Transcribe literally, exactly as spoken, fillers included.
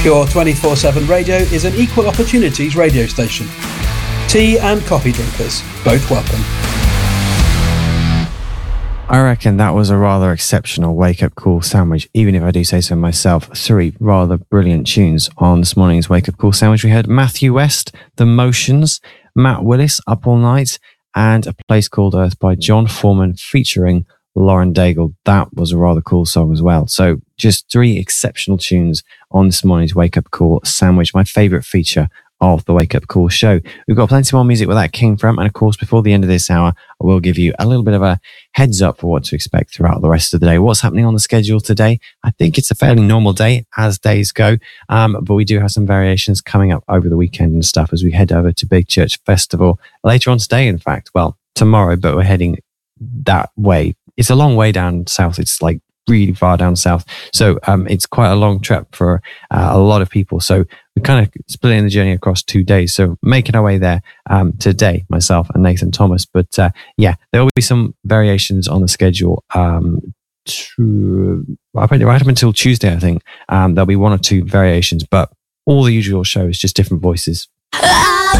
Pure twenty-four seven Radio is an equal opportunities radio station. Tea and coffee drinkers, both welcome. I reckon that was a rather exceptional wake-up call sandwich, even if I do say so myself. Three rather brilliant tunes on this morning's wake-up call sandwich. We heard Matthew West, The Motions, Matt Willis, Up All Night, and A Place Called Earth by John Foreman featuring Lauren Daigle. That was a rather cool song as well. So just three exceptional tunes on this morning's wake-up call sandwich. My favourite feature of the Wake Up Call show. We've got plenty more music where that came from, and of course before the end of this hour I will give you a little bit of a heads up for what to expect throughout the rest of the day. What's happening on the schedule today? I think it's a fairly normal day as days go, um, but we do have some variations coming up over the weekend and stuff as we head over to Big Church Festival later on today, in fact, well tomorrow, but we're heading that way. It's a long way down south. It's like really far down south, so um, it's quite a long trip for uh, a lot of people, so we're kind of splitting the journey across two days, so making our way there um, today, myself and Nathan Thomas. But uh, yeah, there will be some variations on the schedule um, to, right up until Tuesday, I think. Um, there'll be one or two variations, but all the usual shows, just different voices. I